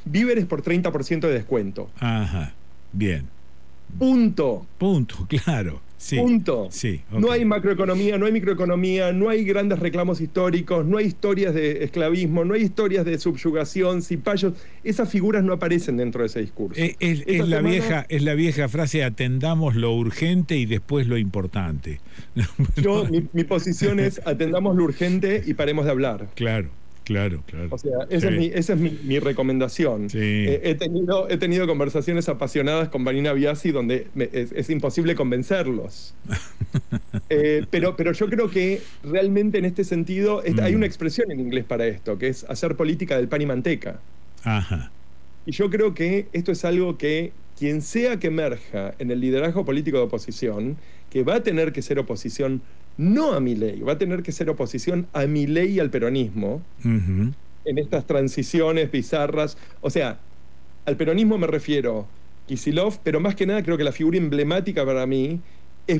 víveres por 30% de descuento. Ajá, bien. Punto. Punto, claro. Sí, Punto. sí, No ok. hay macroeconomía, no hay microeconomía, no hay grandes reclamos históricos, no hay historias de esclavismo, no hay historias de subyugación, cipayos. Esas figuras no aparecen dentro de ese discurso. Es Esta semana es la vieja frase, atendamos lo urgente y después lo importante. mi posición es atendamos lo urgente y paremos de hablar. Claro, claro, claro. O sea, Sí, esa es mi recomendación. sí. He tenido conversaciones apasionadas con Vanina Biasi donde es imposible convencerlos. Pero yo creo que realmente en este sentido hay una Mm, expresión en inglés para esto, que es hacer política del pan y manteca. ajá. Y yo creo que esto es algo que quien sea que emerja en el liderazgo político de oposición, que va a tener que ser oposición no a Milei, va a tener que ser oposición a Milei y al peronismo Ujú. en estas transiciones bizarras. O sea, al peronismo me refiero Kicillof, pero más que nada creo que la figura emblemática para mí es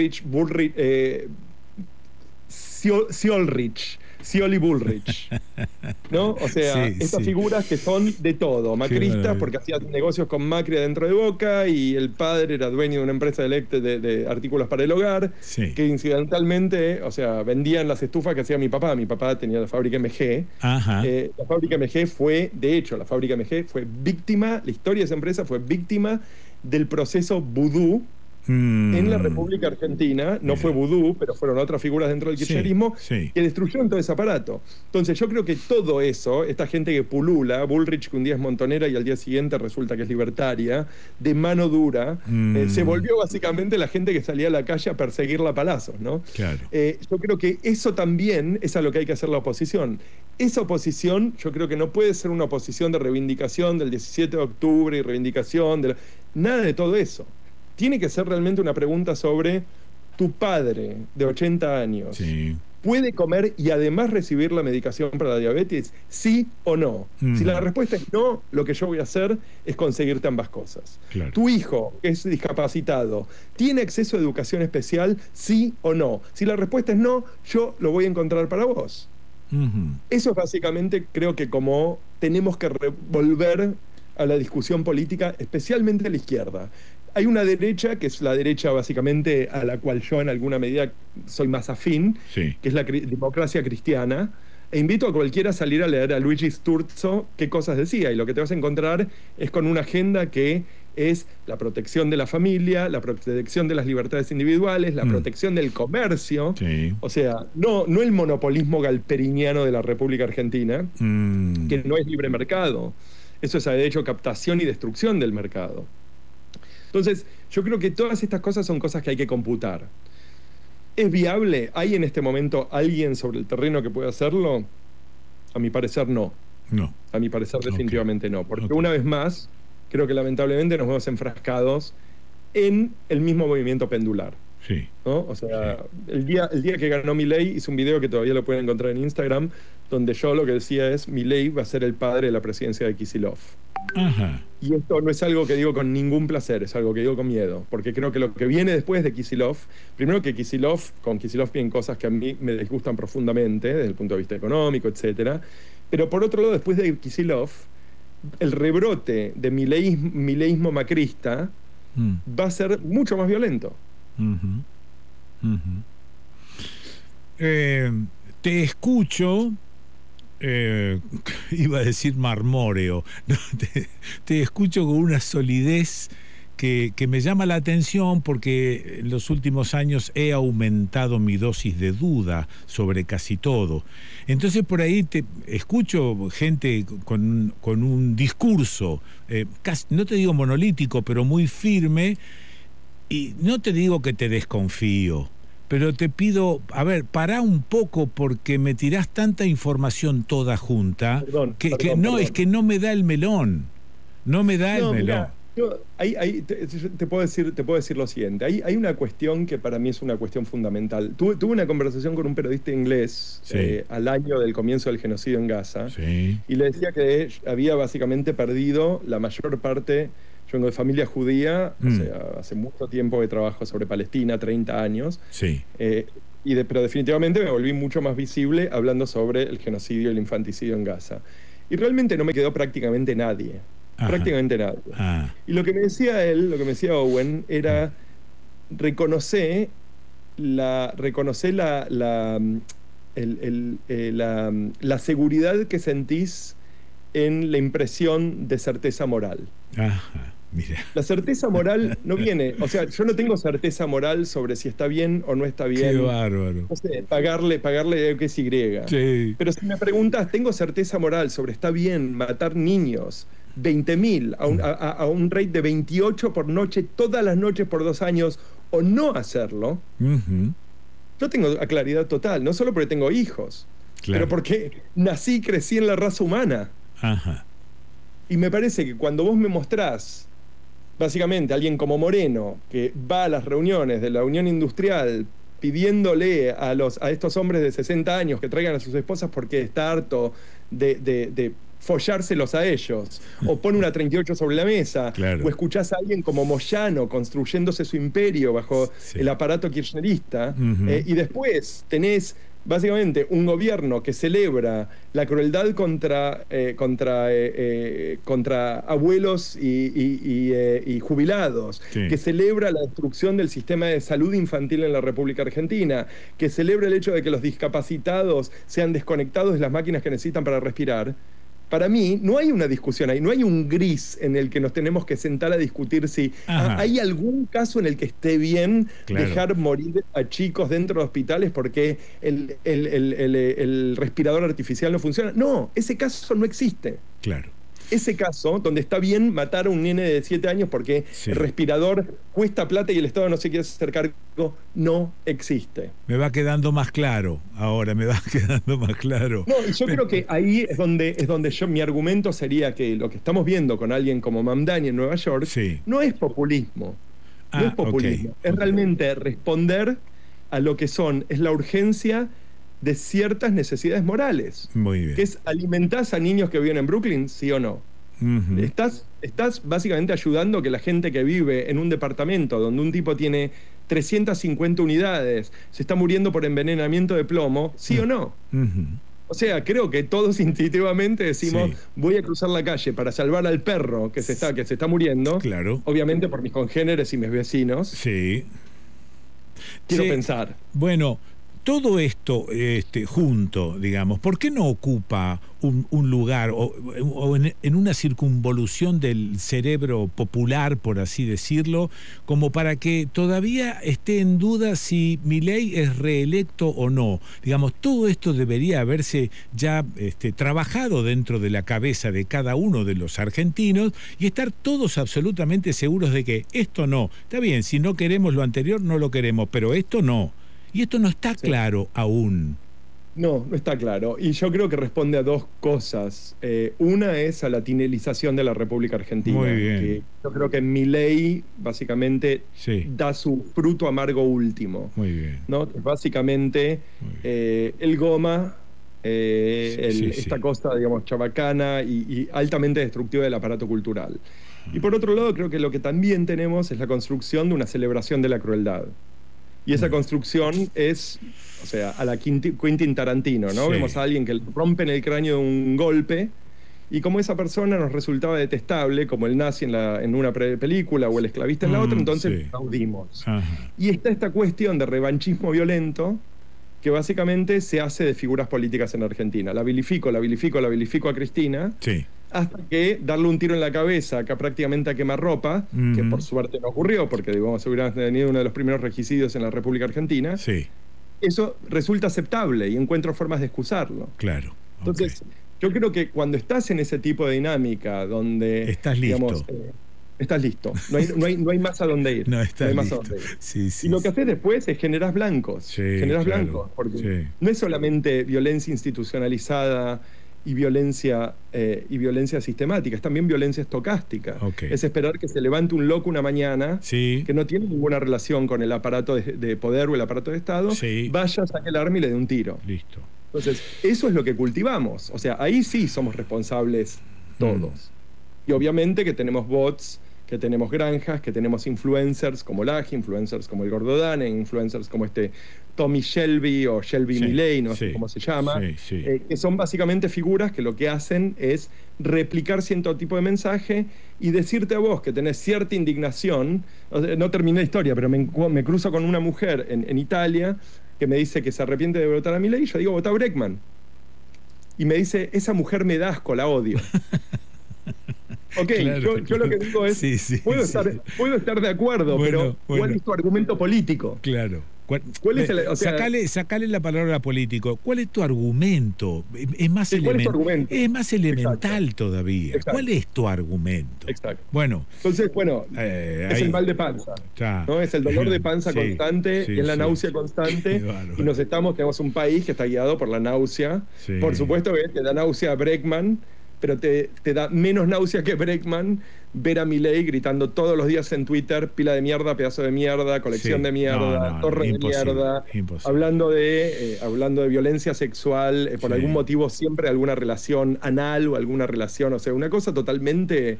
Scioli Bullrich, ¿no? O sea, Sí, estas sí. figuras que son de todo, Qué macristas maravilla. porque hacían negocios con Macri adentro de Boca y el padre era dueño de una empresa de artículos para el hogar, Sí. que incidentalmente, o sea, vendían las estufas que hacía mi papá. Mi papá tenía la fábrica MG. Ajá. La fábrica MG fue, de hecho, la fábrica MG fue víctima, la historia de esa empresa fue víctima del proceso vudú en la Mm, República Argentina. No fue mira. vudú, pero fueron otras figuras dentro del Sí, kirchnerismo sí. que destruyeron todo ese aparato. Entonces yo creo que todo eso, esta gente que pulula, Bullrich que un día es montonera y al día siguiente resulta que es libertaria, de mano dura, se Mm, volvió básicamente la gente que salía a la calle a perseguirla a palazos, ¿no? claro. Yo creo que eso también es a lo que hay que hacer la oposición. Esa oposición yo creo que no puede ser una oposición de reivindicación del 17 de octubre y reivindicación de nada de todo eso. Tiene que ser realmente una pregunta sobre tu padre de 80 años. Sí. ¿Puede comer y además recibir la medicación para la diabetes? ¿Sí o no? Si la Mm, respuesta es no, lo que yo voy a hacer es conseguirte ambas cosas. claro. ¿Tu hijo, que es discapacitado, tiene acceso a educación especial? ¿Sí o no? Si la respuesta es no, yo lo voy a encontrar para vos. Ujú. Eso es básicamente, creo que como tenemos que volver a la discusión política, especialmente a la izquierda. Hay una derecha, que es la derecha básicamente a la cual yo en alguna medida soy más afín, Sí. que es la democracia cristiana, e invito a cualquiera a salir a leer a Luigi Sturzo qué cosas decía, y lo que te vas a encontrar es con una agenda que es la protección de la familia, la protección de las libertades individuales, la Mm, protección del comercio, sí. o sea, no el monopolismo galperiñano de la República Argentina, que Mm, no es libre mercado. Eso es, de hecho, captación y destrucción del mercado. Entonces, yo creo que todas estas cosas son cosas que hay que computar. ¿Es viable? ¿Hay en este momento alguien sobre el terreno que pueda hacerlo? A mi parecer, no. no. A mi parecer, Ok. definitivamente no. Porque Ok. una vez más, creo que lamentablemente nos vemos enfrascados en el mismo movimiento pendular, Sí. ¿no? O Sí. sea, el día que ganó Milei, hice un video que todavía lo pueden encontrar en Instagram, donde yo lo que decía es: Milei va a ser el padre de la presidencia de Kicillof. Ajá. Y esto no es algo que digo con ningún placer, es algo que digo con miedo, porque creo que lo que viene después de Kicillof, primero que con Kicillof vienen cosas que a mí me disgustan profundamente, desde el punto de vista económico, etcétera, pero por otro lado, después de Kicillof, el rebrote de mileísmo macrista Mm, va a ser mucho más violento. ujú, ujú. Eh, te escucho, eh, iba a decir marmóreo, ¿no? Te escucho con una solidez que me llama la atención porque en los últimos años he aumentado mi dosis de duda sobre casi todo. Entonces por ahí te escucho gente con un discurso, no te digo monolítico, pero muy firme, y no te digo que te desconfío, pero te pido, a ver, pará un poco porque me tirás tanta información toda junta Perdón, que perdón, no, es perdón. que no me da el melón. No me da el No, melón. mira, te puedo decir lo siguiente. Hay una cuestión que para mí es una cuestión fundamental. Tuve una conversación con un periodista inglés Sí, al año del comienzo del genocidio en Gaza sí. y le decía que había básicamente perdido la mayor parte. Yo vengo de familia judía, o Mm, sea, hace mucho tiempo que trabajo sobre Palestina, 30 años, sí. pero definitivamente me volví mucho más visible hablando sobre el genocidio y el infanticidio en Gaza. y realmente no me quedó prácticamente nadie. Ajá. Prácticamente nadie. Ah, Y lo que me decía él, lo que me decía Owen, era reconocer la seguridad que sentís en la impresión de certeza moral. ajá, mira. La certeza moral no viene, o sea, yo no tengo certeza moral sobre si está bien o no está Qué bien, bárbaro. no sé, pagarle X, Y. Sí. Pero si me preguntas, ¿tengo certeza moral sobre está bien matar niños, 20.000, a un rate de 28 por noche, todas las noches por 2 años, o no hacerlo? Ujú, Yo tengo la claridad total, no solo porque tengo hijos, pero claro. porque nací y crecí en la raza humana. Ajá. Y me parece que cuando vos me mostrás, básicamente, alguien como Moreno, que va a las reuniones de la Unión Industrial pidiéndole a estos hombres de 60 años que traigan a sus esposas porque está harto de follárselos a ellos, o pone una 38 sobre la mesa, Claro. o escuchás a alguien como Moyano construyéndose su imperio bajo Sí. el aparato kirchnerista, Ujú. y después tenés básicamente un gobierno que celebra la crueldad contra abuelos y jubilados, Sí. que celebra la destrucción del sistema de salud infantil en la República Argentina, que celebra el hecho de que los discapacitados sean desconectados de las máquinas que necesitan para respirar. Para mí, no hay una discusión ahí, no hay un gris en el que nos tenemos que sentar a discutir si Ajá. hay algún caso en el que esté bien Claro. dejar morir a chicos dentro de hospitales porque el respirador artificial no funciona. No, ese caso no existe. Claro. Ese caso, donde está bien matar a un nene de 7 años porque Sí. el respirador cuesta plata y el Estado no se quiere hacer cargo, no existe. Me va quedando más claro. Ahora me va quedando más claro. No, y yo creo que ahí es donde mi argumento sería que lo que estamos viendo con alguien como Mamdani en Nueva York Sí. no es populismo. No Ah, es populismo. ok, Es ok. realmente responder a lo que es la urgencia de ciertas necesidades morales. Muy bien. Que es, ¿alimentás a niños que viven en Brooklyn, sí o no? Ujú. Estás básicamente ayudando a que la gente que vive en un departamento donde un tipo tiene 350 unidades se está muriendo por envenenamiento de plomo, sí o no. Ujú. O sea, creo que todos instintivamente decimos, Sí. voy a cruzar la calle para salvar al perro que se está muriendo, Claro. obviamente por mis congéneres y mis vecinos. Sí. Quiero Sí. pensar. Bueno, todo esto junto, digamos, ¿por qué no ocupa un lugar o en una circunvolución del cerebro popular, por así decirlo, como para que todavía esté en duda si Milei es reelecto o no? Digamos, todo esto debería haberse ya trabajado dentro de la cabeza de cada uno de los argentinos y estar todos absolutamente seguros de que esto no. Está bien, si no queremos lo anterior, no lo queremos, pero esto no. Y esto no está Sí. claro aún. No, no está claro. Y yo creo que responde a dos cosas. Una es a la tinelización de la República Argentina. Muy bien. Que yo creo que Milei básicamente Sí. da su fruto amargo último. Muy bien. ¿No? Que básicamente Muy bien. el goma, Sí, esta sí. cosa, digamos, chabacana y altamente destructiva del aparato cultural. Y por otro lado, creo que lo que también tenemos es la construcción de una celebración de la crueldad. Y esa construcción es, o sea, a la Quentin Tarantino, ¿no? Sí. Vemos a alguien que le rompen el cráneo de un golpe, y como esa persona nos resultaba detestable, como el nazi en una película o el esclavista en la otra, entonces Sí. aplaudimos. Ajá. Y está esta cuestión de revanchismo violento que básicamente se hace de figuras políticas en Argentina. La vilifico a Cristina, Sí. hasta que darle un tiro en la cabeza, acá prácticamente a quemarropa, que Ujú. por suerte no ocurrió, porque digamos, hubiera tenido uno de los primeros regicidios en la República Argentina, Sí. eso resulta aceptable y encuentro formas de excusarlo. Claro. Entonces, Ok. yo creo que cuando estás en ese tipo de dinámica, donde... Estás digamos, listo. estás listo. No hay más a dónde ir. No estás hay más a listo. dónde ir. Sí, sí. Y lo que sí. haces después es generar blancos. Sí, Generas claro. blancos, porque Sí. no es solamente violencia institucionalizada y violencia sistemática, es también violencia estocástica. Ok. Es esperar que se levante un loco una mañana Sí. que no tiene ninguna relación con el aparato de poder o el aparato de Estado, Sí. vaya, saque el arma y le dé un tiro. Listo. Entonces, eso es lo que cultivamos. O sea, ahí sí somos responsables todos. Y obviamente que tenemos bots que tenemos granjas, que tenemos influencers como Laji, influencers como el Gordo Dane, influencers como Tommy Shelby o Shelby Milley, no sé cómo se llama, que son básicamente figuras que lo que hacen es replicar cierto tipo de mensaje y decirte a vos que tenés cierta indignación. No terminé la historia, pero me cruzo con una mujer en Italia que me dice que se arrepiente de votar a Milei, y yo digo, votá a Bregman. Y me dice, esa mujer me da asco, la odio. Ok, claro, yo lo que digo es, puedo estar de acuerdo, pero ¿cuál es tu argumento político? Claro. ¿Cuál es sacale la palabra político. ¿Cuál es tu argumento? Es más, es más elemental todavía. Exacto. ¿Cuál es tu argumento? Exacto. Bueno. Entonces, es el mal de panza. ¿No? Es el dolor de panza constante y es la náusea constante. Y tenemos un país que está guiado por la náusea. Por supuesto que te da náusea a Bregman, pero te da menos náusea que Bregman ver a Milei gritando todos los días en Twitter, pila de mierda, pedazo de mierda, colección de mierda, torre de mierda, hablando de violencia sexual, por algún motivo siempre alguna relación anal o alguna relación, o sea, una cosa totalmente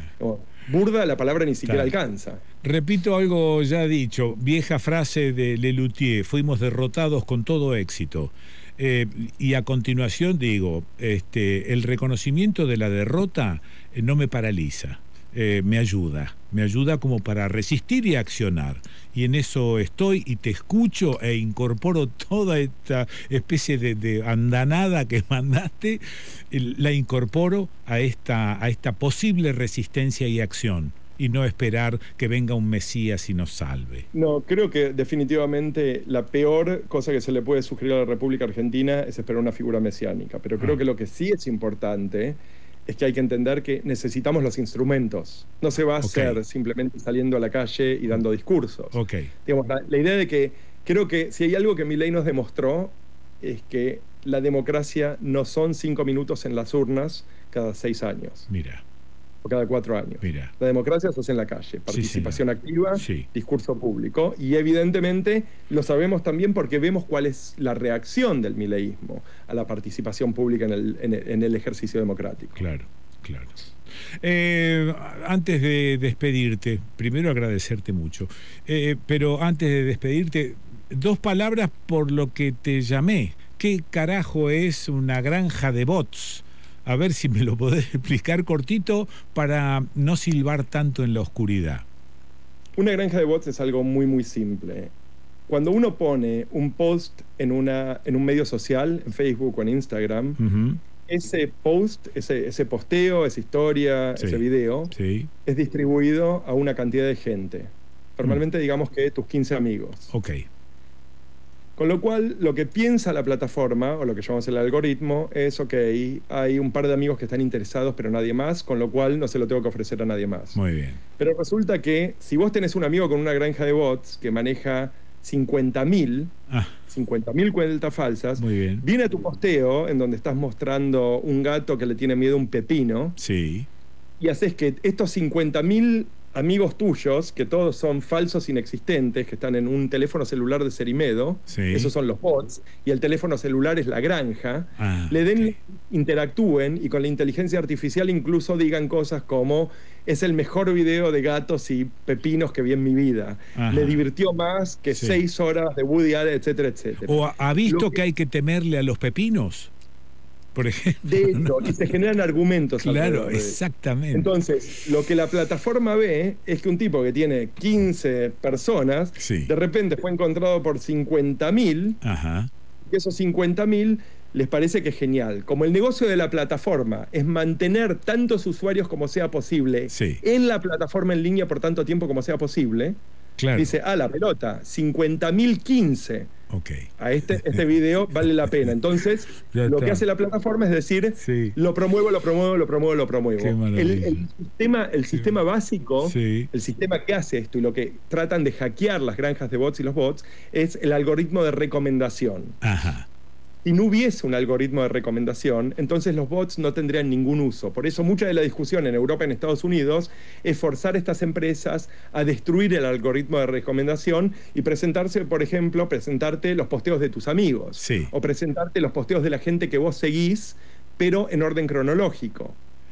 burda, la palabra ni siquiera alcanza. Repito algo ya dicho, vieja frase de Lelutier, fuimos derrotados con todo éxito. Y a continuación digo, el reconocimiento de la derrota no me paraliza, me ayuda como para resistir y accionar. Y en eso estoy y te escucho e incorporo toda esta especie de andanada que mandaste, la incorporo a esta posible resistencia y acción. Y no esperar que venga un Mesías y nos salve. No, creo que definitivamente la peor cosa que se le puede sugerir a la República Argentina es esperar una figura mesiánica. Pero creo que lo que sí es importante es que hay que entender que necesitamos los instrumentos. No se va a hacer simplemente saliendo a la calle y dando discursos. Digamos, la idea de que creo que si hay algo que Milei nos demostró es que la democracia no son 5 minutos en las urnas cada 6 años. O cada 4 años. La democracia se hace en la calle, participación activa, discurso público, y evidentemente lo sabemos también porque vemos cuál es la reacción del mileísmo a la participación pública en el ejercicio democrático. Claro. Antes de despedirte, primero agradecerte mucho, pero antes de despedirte, 2 palabras por lo que te llamé. ¿Qué carajo es una granja de bots? A ver si me lo podés explicar cortito para no silbar tanto en la oscuridad. Una granja de bots es algo muy, muy simple. Cuando uno pone un post en un medio social, en Facebook o en Instagram, ese post, ese posteo, esa historia, ese video, es distribuido a una cantidad de gente. Normalmente digamos que tus 15 amigos. Con lo cual, lo que piensa la plataforma, o lo que llamamos el algoritmo, es, hay un par de amigos que están interesados, pero nadie más, con lo cual no se lo tengo que ofrecer a nadie más. Muy bien. Pero resulta que, si vos tenés un amigo con una granja de bots que maneja 50.000 cuentas falsas, viene a tu posteo, en donde estás mostrando un gato que le tiene miedo a un pepino, y haces que estos 50.000 amigos tuyos, que todos son falsos inexistentes, que están en un teléfono celular de Cerimedo, esos son los bots, y el teléfono celular es la granja, interactúen y con la inteligencia artificial incluso digan cosas como: es el mejor video de gatos y pepinos que vi en mi vida, me divirtió más que 6 horas de Woody Allen, etcétera, etcétera. ¿O ha visto que hay que temerle a los pepinos? Por ejemplo. De hecho, y se generan argumentos. Claro, exactamente. Entonces, lo que la plataforma ve es que un tipo que tiene 15 personas, de repente fue encontrado por 50.000, y esos 50.000 les parece que es genial. Como el negocio de la plataforma es mantener tantos usuarios como sea posible en la plataforma en línea por tanto tiempo como sea posible, dice, la pelota, 50.015. A este video vale la pena. Entonces, lo que hace la plataforma es decir, lo promuevo. El sistema básico, el sistema que hace esto y lo que tratan de hackear las granjas de bots y los bots, es el algoritmo de recomendación. Si no hubiese un algoritmo de recomendación, entonces los bots no tendrían ningún uso. Por eso mucha de la discusión en Europa y en Estados Unidos es forzar a estas empresas a destruir el algoritmo de recomendación y presentarte los posteos de tus amigos. O presentarte los posteos de la gente que vos seguís, pero en orden cronológico.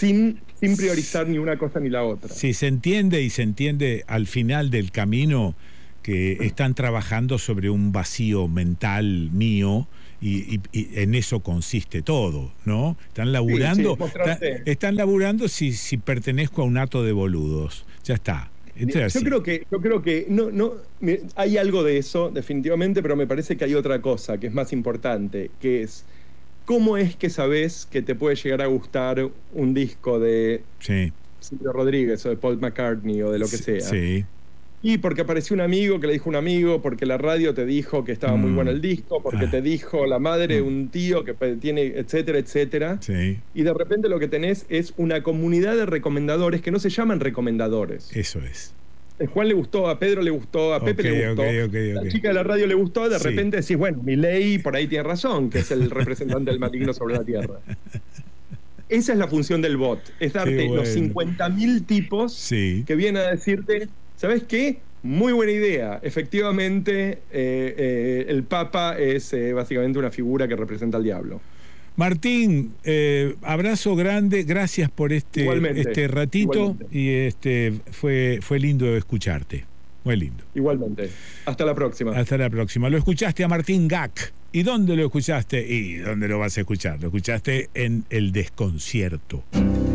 sin priorizar ni una cosa ni la otra. Sí, se entiende al final del camino que están trabajando sobre un vacío mental mío y en eso consiste todo, ¿no? Están laburando, están laburando si pertenezco a un hato de boludos. Ya está. Yo creo que no hay algo de eso, definitivamente, pero me parece que hay otra cosa que es más importante, que es ¿cómo es que sabés que te puede llegar a gustar un disco de Silvio Rodríguez o de Paul McCartney o de lo que sea? Sí. Y porque apareció un amigo que le dijo a un amigo, porque la radio te dijo que estaba muy bueno el disco, porque te dijo la madre de un tío que tiene, etcétera, etcétera. Sí. Y de repente lo que tenés es una comunidad de recomendadores que no se llaman recomendadores. Eso es. A Juan le gustó, a Pedro le gustó, a Pepe le gustó. La chica de la radio le gustó, de repente decís, bueno, Milei por ahí tiene razón, que es el representante del maligno sobre la tierra. Esa es la función del bot, es darte los 50.000 tipos que vienen a decirte, ¿sabes qué? Muy buena idea. Efectivamente, el Papa es básicamente una figura que representa al diablo. Martín, abrazo grande, gracias por este ratito. Igualmente. Y fue lindo escucharte. Muy lindo. Igualmente. Hasta la próxima. Hasta la próxima. Lo escuchaste a Martín Gac. ¿Y dónde lo escuchaste? ¿Y dónde lo vas a escuchar? Lo escuchaste en El Desconcierto.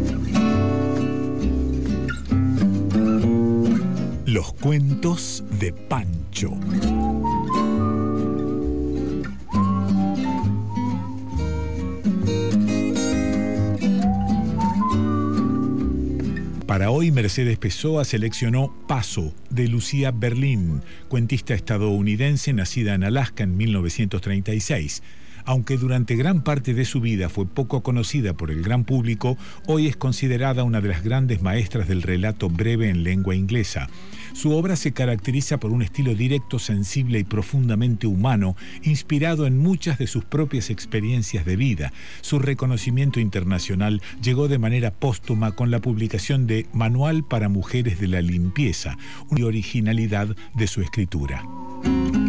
Los cuentos de Pancho. Para hoy, Mercedes Pessoa seleccionó Paso, de Lucía Berlín, cuentista estadounidense nacida en Alaska en 1936. Aunque durante gran parte de su vida fue poco conocida por el gran público, hoy es considerada una de las grandes maestras del relato breve en lengua inglesa. Su obra se caracteriza por un estilo directo, sensible y profundamente humano, inspirado en muchas de sus propias experiencias de vida. Su reconocimiento internacional llegó de manera póstuma con la publicación de Manual para Mujeres de la Limpieza, una originalidad de su escritura.